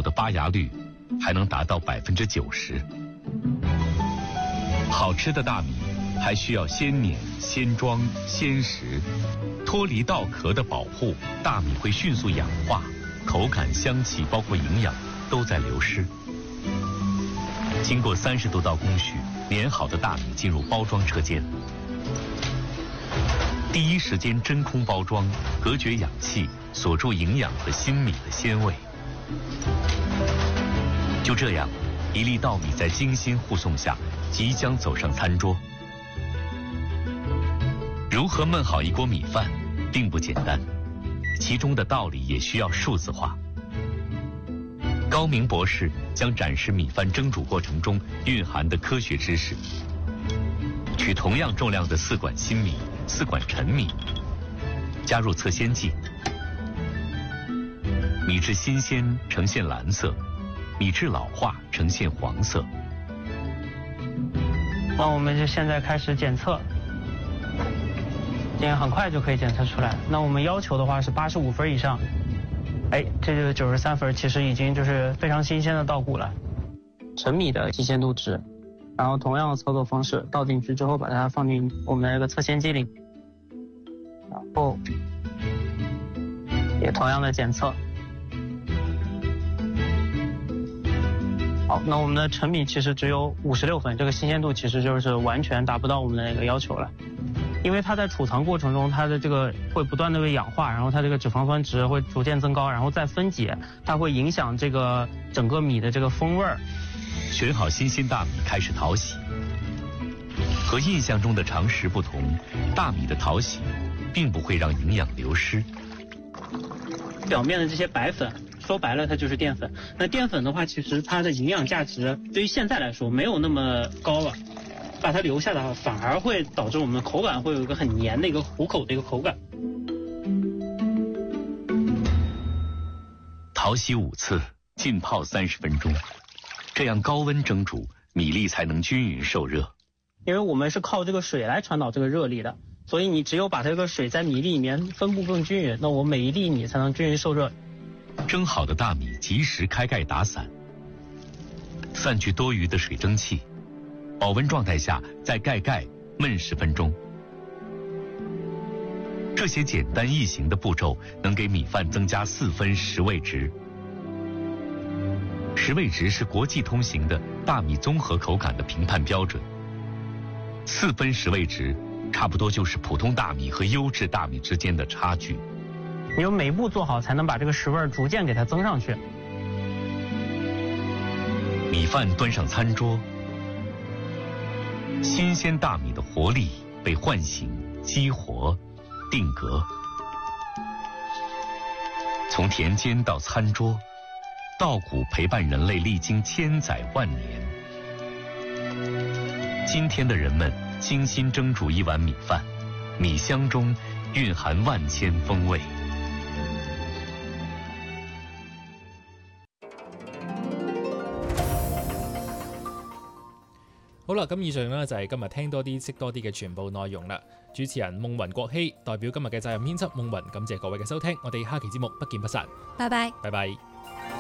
的发芽率还能达到90%。好吃的大米还需要先碾、先装、先食，脱离稻壳的保护，大米会迅速氧化，口感、香气包括营养都在流失。经过30多道工序，碾好的大米进入包装车间，第一时间真空包装，隔绝氧气，锁住营养和新米的鲜味。就这样，一粒稻米在精心护送下，即将走上餐桌。如何焖好一锅米饭，并不简单，其中的道理也需要数字化。高明博士将展示米饭蒸煮过程中蕴含的科学知识。取同样重量的4管新米、4管陈米，加入测鲜剂，米质新鲜呈现蓝色，米质老化呈现黄色。 那我们就现在开始检测，这样很快就可以检测出来。那我们要求的话是85分以上。这就是93分，其实已经就是非常新鲜的稻谷了。陈米的新鲜度值，然后同样的操作方式，倒进去之后把它放进我们的这个测鲜机里，然后也同样的检测。好，那我们的陈米其实只有56分，这个新鲜度其实就是完全达不到我们的那个要求了。因为它在储藏过程中，它的这个会不断的被氧化，然后它这个脂肪酸值会逐渐增高，然后再分解，它会影响这个整个米的这个风味儿。 选好新鲜大米开始淘洗。和印象中的常识不同，大米的淘洗并不会让营养流失。 表面的这些白粉，说白了它就是淀粉。那淀粉的话，其实它的营养价值对于现在来说没有那么高了。把它留下的话，反而会导致我们的口感会有一个很黏的一个糊口的一个口感。 淘洗5次，浸泡30分钟，这样高温蒸煮，米粒才能均匀受热。 因为我们是靠这个水来传导这个热力的，所以你只有把这个水在米粒里面分布更均匀，那我每一粒米才能均匀受热。 蒸好的大米及时开盖打散，散去多余的水蒸气。保温状态下再盖焖10分钟。这些简单易行的步骤能给米饭增加4分食味值。食味值是国际通行的大米综合口感的评判标准。4分食味值差不多就是普通大米和优质大米之间的差距。 你有每一步做好，才能把这个食味逐渐给它增上去。 米饭端上餐桌，新鲜大米的活力被唤醒、激活、定格。从田间到餐桌，稻谷陪伴人类历经千载万年。今天的人们精心蒸煮一碗米饭，米香中蕴含万千风味。 好啦，咁以上呢就係今日聽多啲識多啲嘅全部內容啦。主持人夢雲國希代表今日嘅責任編輯夢雲，感謝各位嘅收聽，我哋下期節目不見不散。 拜拜。 拜拜。